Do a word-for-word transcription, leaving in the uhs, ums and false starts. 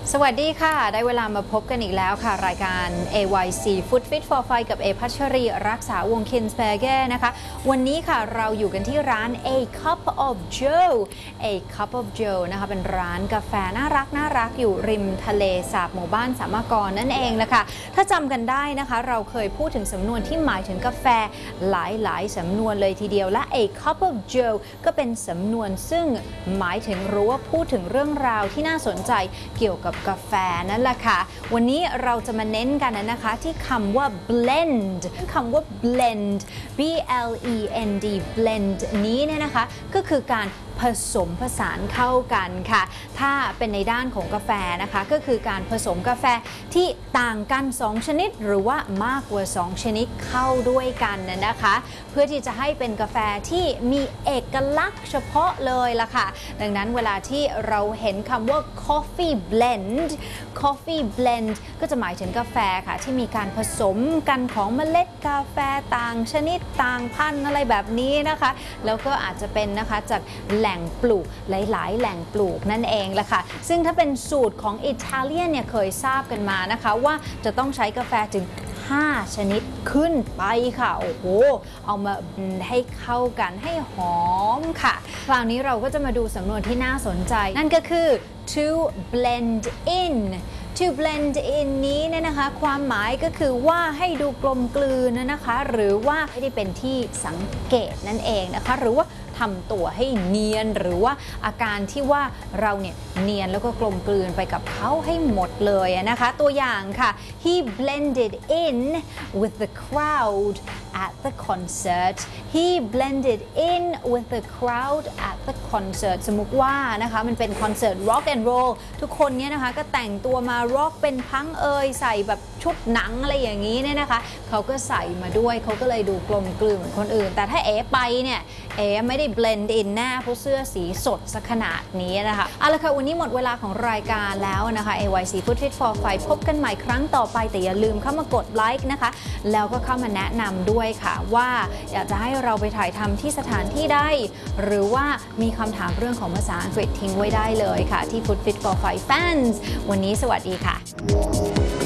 สวัสดีค่ะได้เวลามาพบกันอีกแล้วค่ะรายการ เอ วาย ซี Food Fit for Five กับเอพัชรีรักษาวงศ์ Kinsberger นะคะวันนี้ค่ะเราอยู่กันที่ร้าน A Cup of Joe A Cup of Joe นะคะเป็นร้านกาแฟน่ารักน่ารักอยู่ริมทะเลสาบหมู่บ้านสามกรนั่นเองละค่ะถ้าจำกันได้นะคะเราเคยพูดถึงสำนวนที่หมายถึงกาแฟหลายๆสำนวนเลยทีเดียวและ A Cup of Joe ก็เป็นสำนวนซึ่งหมายถึงรู้ว่าพูดถึงเรื่องราวที่น่าสนใจเกี่ยวกับกาแฟนั่นแหละค่ะวันนี้เราจะมาเน้นกันนะคะที่คำว่า blend คำว่า blend B L E N D blend นี้เนี่ยนะคะก็คือการผสมผสานเข้ากันค่ะถ้าเป็นในด้านของกาแฟนะคะก็คือการผสมกาแฟที่ต่างกันสองชนิดหรือว่ามากกว่าสองชนิดเข้าด้วยกันนะคะเพื่อที่จะให้เป็นกาแฟที่มีเอกลักษณ์เฉพาะเลยล่ะค่ะดังนั้นเวลาที่เราเห็นคำว่า coffee blend coffee blend ก็จะหมายถึงกาแฟค่ะที่มีการผสมกันของเมล็ดกาแฟต่างชนิดต่างพันธุ์อะไรแบบนี้นะคะแล้วก็อาจจะเป็นนะคะจากแหล่งปลูกหลายๆแหล่งปลูกนั่นเองแหละค่ะซึ่งถ้าเป็นสูตรของอิตาเลียนเนี่ยเคยทราบกันมานะคะว่าจะต้องใช้กาแฟถึงห้าชนิดขึ้นไปค่ะโอ้โหเอามาให้เข้ากันให้หอมค่ะคราวนี้เราก็จะมาดูสำนวนที่น่าสนใจนั่นก็คือ to blend in to blend in นี้เนี่ยนะคะความหมายก็คือว่าให้ดูกลมกลืนนะคะหรือว่าให้ได้เป็นที่สังเกตนั่นเองนะคะหรือว่าทำตัวให้เนียนหรือว่าอาการที่ว่าเราเนี่ยเนียนแล้วก็กลมกลืนไปกับเขาให้หมดเลยนะคะตัวอย่างค่ะ he blended in with the crowd at the concert he blended in with the crowd at the concert สมมุติว่านะคะมันเป็นคอนเสิร์ต rock and roll ทุกคนเนี่ยนะคะก็แต่งตัวมา rock เป็นพังเอยใส่แบบชุดหนังอะไรอย่างนี้เนี่ยนะคะเขาก็ใส่มาด้วยเขาก็เลยดูกลมกลืนเหมือนคนอื่นแต่ถ้าเอไปเนี่ยเอไม่ได้ blend in หน้าเพราะเสื้อสีสดสักขนาดนี้นะคะเอาละค่ะวันนี้หมดเวลาของรายการแล้วนะคะ เอ วาย ซี Food Fit for Five พบกันใหม่ครั้งต่อไปแต่อย่าลืมเข้ามากดไลค์นะคะแล้วก็เข้ามาแนะนำด้วยค่ะว่าอยากจะให้เราไปถ่ายทำที่สถานที่ใดหรือว่ามีคำถามเรื่องของภาษาอังกฤษทิ้งไว้ได้เลยค่ะที่ Food Fit for Five Fans วันนี้สวัสดีค่ะ